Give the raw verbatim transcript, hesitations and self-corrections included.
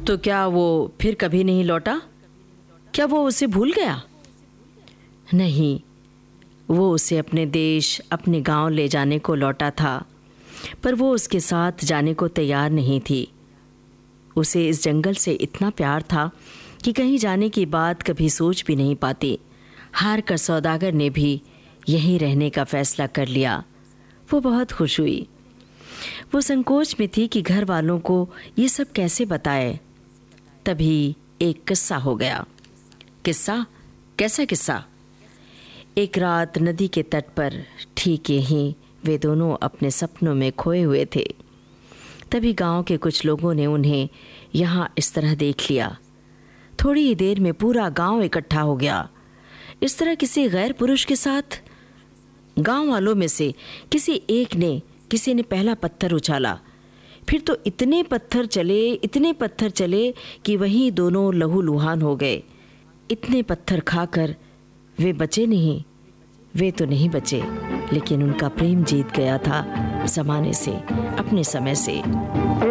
तो क्या वो फिर कभी नहीं लौटा? क्या वो उसे भूल गया? नहीं, वो उसे अपने देश, अपने गांव ले जाने को लौटा था, पर वो उसके साथ जाने को तैयार नहीं थी। उसे इस जंगल से इतना प्यार था कि कहीं जाने की बात कभी सोच भी नहीं पाती। हार कर सौदागर ने भी यहीं रहने का फैसला कर लिया। वो बहुत खुश हुई। वो संकोच में थी कि घर वालों को ये सब कैसे बताए। तभी एक किस्सा हो गया। किस्सा? कैसा किस्सा? एक रात नदी के तट पर ठीक यहीं वे दोनों अपने सपनों में खोए हुए थे। तभी गांव के कुछ लोगों ने उन्हें यहाँ इस तरह देख लिया। थोड़ी ही देर में पूरा गांव इकट्ठा हो गया। इस तरह किसी गैर पुरुष के साथ गांव वालों में से किसी एक ने किसी ने पहला पत्थर उछाला। फिर तो इतने पत्थर चले इतने पत्थर चले कि वहीं दोनों लहूलुहान हो गए। इतने पत्थर खाकर वे बचे नहीं। वे तो नहीं बचे, लेकिन उनका प्रेम जीत गया था ज़माने से, अपने समय से।